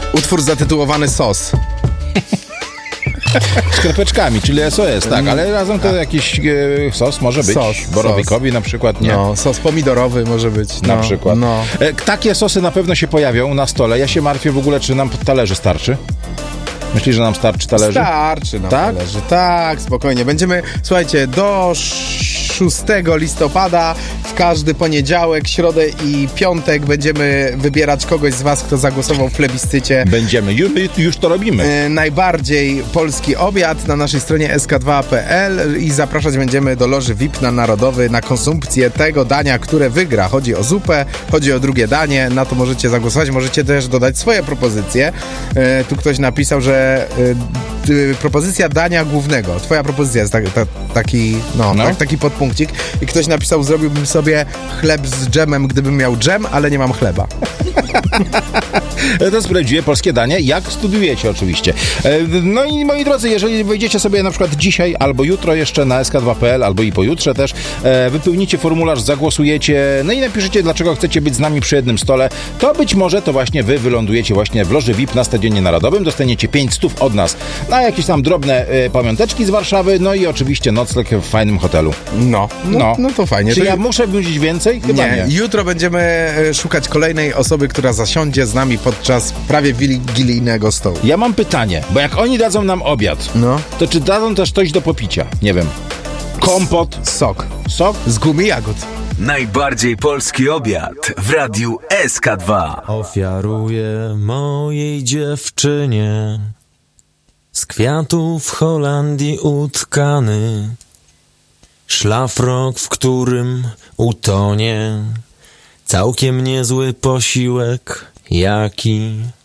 Utwór zatytułowany Sos. Skrapeczkami, czyli SOS, tak, ale razem to jakiś sos może być. Sos, Borowikowi na przykład, nie? No, sos pomidorowy może być. Na przykład. No. Takie sosy na pewno się pojawią na stole. Ja się martwię w ogóle, czy nam talerzy starczy. Myślisz, że nam starczy talerzy? Starczy nam Tak? talerzy. Tak, spokojnie. Będziemy, słuchajcie, do 6 listopada w każdy poniedziałek, środę i piątek będziemy wybierać kogoś z was, kto zagłosował w plebiscycie. Będziemy. Już to robimy. Najbardziej polski obiad na naszej stronie sk2.pl i zapraszać będziemy do loży VIP na Narodowy na konsumpcję tego dania, które wygra. Chodzi o zupę, chodzi o drugie danie, na to możecie zagłosować, możecie też dodać swoje propozycje. Tu ktoś napisał, że propozycja dania głównego. Twoja propozycja jest taki podpunkcik. I ktoś napisał, zrobiłbym sobie chleb z dżemem, gdybym miał dżem, ale nie mam chleba. To sprawdziłem polskie danie, jak studiujecie oczywiście. No i moi drodzy, jeżeli wejdziecie sobie na przykład dzisiaj albo jutro jeszcze na sk2.pl, albo i pojutrze też, wypełnicie formularz, zagłosujecie, no i napiszecie, dlaczego chcecie być z nami przy jednym stole, to być może to właśnie wy wylądujecie właśnie w loży VIP na Stadionie Narodowym, dostaniecie 500 od nas na jakieś tam drobne pamiąteczki z Warszawy, no i oczywiście nocleg w fajnym hotelu. No to fajnie. Czy to ja muszę wrócić więcej? Chyba nie. Jutro będziemy szukać kolejnej osoby, która zasiądzie z nami podczas prawie wigilijnego stołu. Ja mam pytanie, bo jak oni dadzą nam obiad, to czy dadzą też coś do popicia? Nie wiem. Kompot? Sok? Z gumy jagód. Najbardziej polski obiad w radiu SK2. Ofiaruję mojej dziewczynie z kwiatów w Holandii utkany szlafrok, w którym utonie całkiem niezły posiłek, jaki